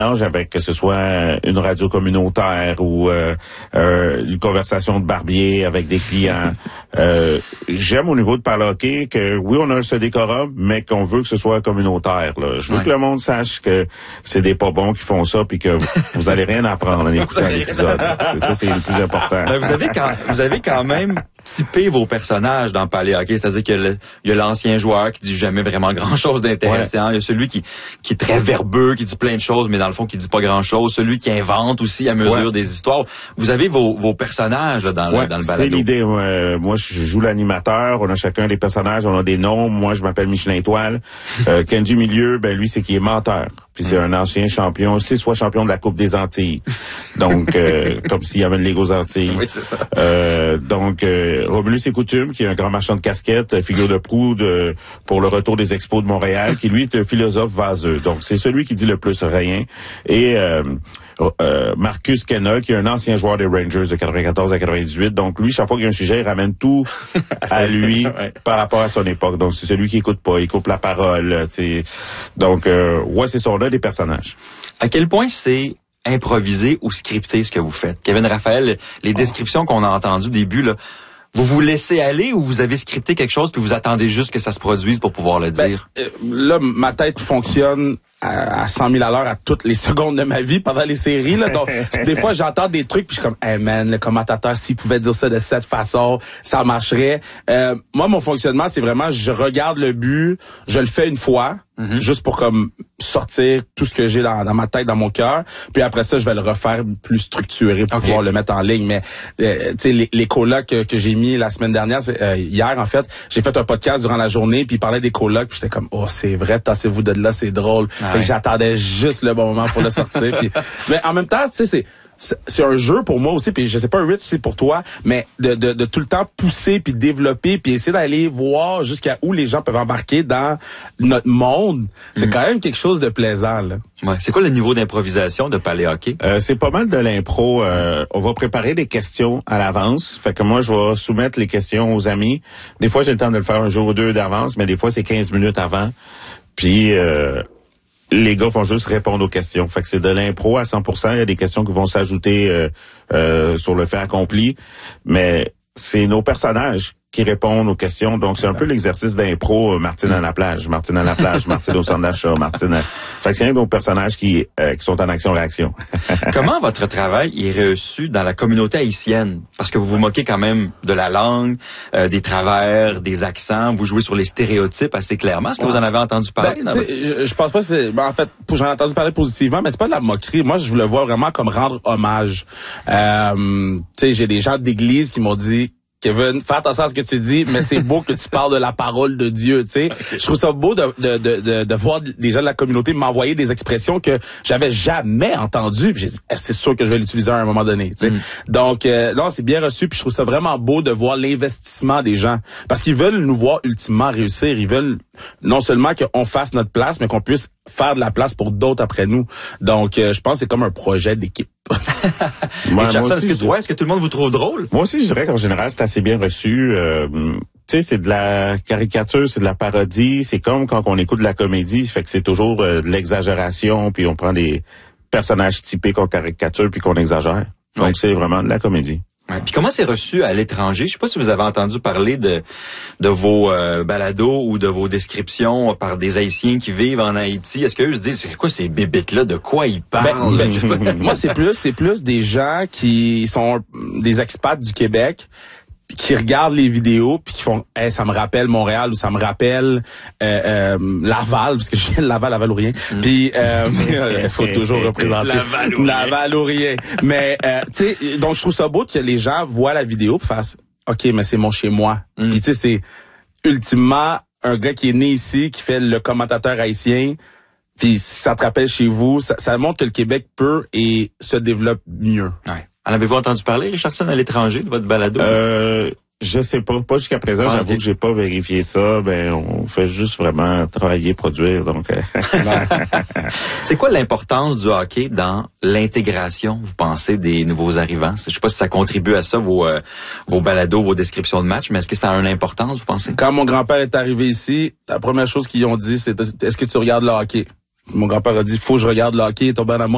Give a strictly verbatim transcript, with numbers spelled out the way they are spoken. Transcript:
avec que ce soit une radio communautaire ou euh, euh, une conversation de barbier avec des clients. euh, j'aime au niveau de parler hockey que oui, on a ce décorum, mais qu'on veut que ce soit communautaire. Là. Je veux ouais. que le monde sache que c'est des pas bons qui font ça puis que vous allez rien apprendre en écoutant l'épisode. C'est ça, c'est le plus important. Ben, vous avez quand vous avez quand même typé vos personnages dans Parler hockey, c'est-à-dire qu'il y a l'ancien joueur qui dit jamais vraiment grand-chose d'intéressant, ouais. il y a celui qui qui est très verbeux, qui dit plein de choses, mais dans le fond qui dit pas grand-chose, celui qui invente aussi à mesure ouais. des histoires. Vous avez vos vos personnages là, dans, ouais, le, dans le balado. C'est l'idée. Euh, moi, je joue l'animateur, on a chacun des personnages, on a des noms. Moi, je m'appelle Michelin Étoile. Euh, Kenji Milieu, ben lui, c'est qui est menteur. Puis c'est un ancien champion, six fois champion de la Coupe des Antilles. Donc, euh, comme s'il y avait une Ligue aux Antilles. Oui, c'est ça. Euh, donc, euh, Romulus et Coutume, qui est un grand marchand de casquettes, figure de proue de, pour le retour des Expos de Montréal, qui lui est un philosophe vaseux. Donc, c'est celui qui dit le plus rien. Et euh, euh, Marcus Kenna, qui est un ancien joueur des Rangers de quatre-vingt-quatorze à quatre-vingt-dix-huit. Donc, lui, chaque fois qu'il y a un sujet, il ramène tout à lui ouais. par rapport à son époque. Donc, c'est celui qui écoute pas, il coupe la parole. T'sais. Donc, euh, ouais, c'est ça, on a des personnages. À quel point c'est improvisé ou scripté ce que vous faites? Kevin Raphaël, les descriptions qu'on a entendues au début, là, vous vous laissez aller ou vous avez scripté quelque chose puis vous attendez juste que ça se produise pour pouvoir le dire? Ben, euh, là, ma tête fonctionne à, à cent mille à l'heure à toutes les secondes de ma vie pendant les séries. Là. Donc, des fois, j'entends des trucs puis je suis comme, hey man, le commentateur, s'il pouvait dire ça de cette façon, ça marcherait. Euh, moi, mon fonctionnement, c'est vraiment, je regarde le but, je le fais une fois, mm-hmm. juste pour comme sortir tout ce que j'ai dans, dans ma tête, dans mon cœur. Puis après ça, je vais le refaire plus structuré pour okay. pouvoir le mettre en ligne. Mais euh, tu sais, les, les colocs que, que j'ai mis la semaine dernière, c'est, euh, hier en fait, j'ai fait un podcast durant la journée, puis il parlait des colocs, puis j'étais comme, oh c'est vrai, tassez-vous de là, c'est drôle. Ah fait ouais. que j'attendais juste le bon moment pour le sortir. Puis, mais en même temps, tu sais, c'est c'est un jeu pour moi aussi, puis je sais pas, Rich, c'est pour toi, mais de, de, de tout le temps pousser, puis développer, puis essayer d'aller voir jusqu'à où les gens peuvent embarquer dans notre monde. C'est mmh. quand même quelque chose de plaisant, là. Ouais. C'est quoi le niveau d'improvisation de Parler hockey? Euh, c'est pas mal de l'impro. Euh, on va préparer des questions à l'avance. Fait que moi, je vais soumettre les questions aux amis. Des fois, j'ai le temps de le faire un jour ou deux d'avance, mais des fois, c'est quinze minutes avant. Puis... Euh, les gars vont juste répondre aux questions. Fait que c'est de l'impro à cent pour cent. Il y a des questions qui vont s'ajouter euh, euh, sur le fait accompli. Mais c'est nos personnages qui répondent aux questions. Donc, c'est un peu l'exercice d'impro, euh, Martine à la plage, Martine à la plage, Martine au centre d'achat, Martine à... Fait que c'est un de nos personnages qui, euh, qui sont en action-réaction. Comment votre travail est reçu dans la communauté haïtienne? Parce que vous vous moquez quand même de la langue, euh, des travers, des accents. Vous jouez sur les stéréotypes assez clairement. Est-ce que vous en avez entendu parler? Ben, je, je pense pas que c'est... Ben, en fait, j'en ai entendu parler positivement, mais c'est pas de la moquerie. Moi, je vous le vois vraiment comme rendre hommage. Euh, tu sais, j'ai des gens d'église qui m'ont dit... Kevin, fais attention à ce que tu dis, mais c'est beau que tu parles de la parole de Dieu, tu sais. Okay. Je trouve ça beau de, de, de, de, de voir des gens de la communauté m'envoyer des expressions que j'avais jamais entendues. Puis j'ai dit, eh, c'est sûr que je vais l'utiliser à un moment donné, tu sais. Mm. Donc, euh, non, c'est bien reçu. Puis je trouve ça vraiment beau de voir l'investissement des gens. Parce qu'ils veulent nous voir ultimement réussir. Ils veulent non seulement qu'on fasse notre place, mais qu'on puisse faire de la place pour d'autres après nous. Donc, euh, je pense que c'est comme un projet d'équipe. Moi, Jackson, est-ce que, tu, ouais, est-ce que tout le monde vous trouve drôle? Moi aussi, je dirais qu'en général, c'est assez bien reçu. Euh, tu sais, c'est de la caricature, c'est de la parodie. C'est comme quand on écoute de la comédie, ça fait que c'est toujours euh, de l'exagération, puis on prend des personnages typiques qu'on caricature, puis qu'on exagère. Donc, ouais. c'est vraiment de la comédie. Ouais. Puis comment c'est reçu à l'étranger? Je sais pas si vous avez entendu parler de de vos euh, balados ou de vos descriptions par des Haïtiens qui vivent en Haïti. Est-ce qu'eux se disent, c'est quoi ces bébites-là? De quoi ils parlent? Ben, ben, moi, c'est plus, c'est plus des gens qui sont des expats du Québec qui regardent les vidéos puis qui font hey, ça me rappelle Montréal ou ça me rappelle euh, euh, Laval parce que je viens de Laval, Laval-Ourien. Mm. Puis euh, il faut toujours représenter Laval-Ourien. Laval-Ourien. Mais euh, tu sais, donc je trouve ça beau que les gens voient la vidéo puis fassent OK, mais c'est mon chez moi. Mm. Puis tu sais, c'est ultimement un gars qui est né ici qui fait le commentateur haïtien. Puis si ça te rappelle chez vous, ça, ça montre que le Québec peut et se développe mieux. Ouais. En avez-vous entendu parler, Richardson, à l'étranger, de votre balado? Euh, je sais pas. Pas jusqu'à présent. Ah, j'avoue okay. que j'ai pas vérifié ça. Ben, on fait juste vraiment travailler, produire. Donc, c'est quoi l'importance du hockey dans l'intégration, vous pensez, des nouveaux arrivants? Je sais pas si ça contribue à ça, vos, euh, vos balados, vos descriptions de matchs, mais est-ce que ça a une importance, vous pensez? Quand mon grand-père est arrivé ici, la première chose qu'ils ont dit, c'est « Est-ce que tu regardes le hockey? » Mon grand-père a dit « Faut que je regarde le hockey, il est tombé en amour